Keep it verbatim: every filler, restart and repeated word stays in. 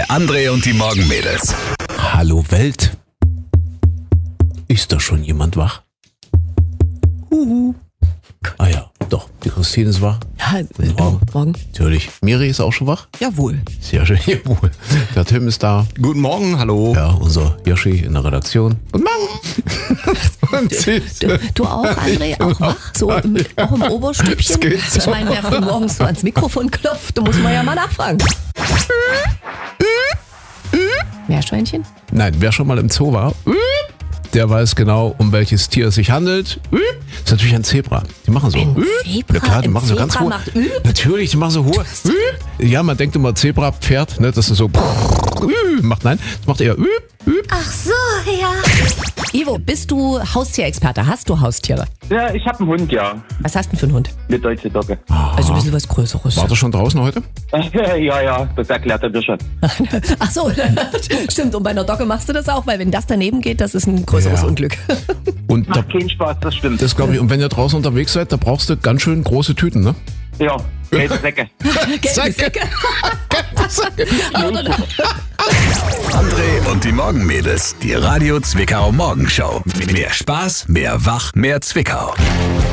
André und die Morgenmädels. Hallo Welt. Ist da schon jemand wach? Huhu. Ah ja, doch, die Christine ist wach. Ja, Guten Morgen. Morgen. Natürlich. Miri ist auch schon wach? Jawohl. Sehr schön. Jawohl. Der Tim ist da. Guten Morgen, hallo. Ja, unser Yoshi in der Redaktion. Guten Morgen. Und Du, du auch, André, auch wach? So im, auch im Oberstübchen? Das geht Ich meine, wer von morgens so ans Mikrofon klopft, da muss man ja mal nachfragen. Meerschweinchen? Nein, wer schon mal im Zoo war, der weiß genau, um welches Tier es sich handelt. Das ist natürlich ein Zebra. Die machen so. Ein Zebra? Ja klar, die Ein machen so ganz Zebra hohe. macht Ü? Natürlich, die machen so hohe. Ja, man denkt immer Zebra, Pferd, ne, das ist so macht. Nein, das macht eher. Ach so, ja. Ivo, bist du Haustierexperte? Hast du Haustiere? Ja, ich habe einen Hund, ja. Was hast du denn für einen Hund? Eine deutsche Dogge. Also ein bisschen was Größeres. War das schon draußen heute? ja, ja, das erklärt er dir schon. Ach so, stimmt. Und bei einer Dogge machst du das auch, weil wenn das daneben geht, das ist ein größeres Ja. Unglück. Und da, Macht keinen Spaß, das stimmt. das glaube ich. Und wenn ihr draußen unterwegs seid, da brauchst du ganz schön große Tüten, ne? ja, gelbe Säcke. Gelbe Säcke. André und die Morgenmädels. Die Radio Zwickau Morgenshow. Mehr Spaß, mehr Wach, mehr Zwickau.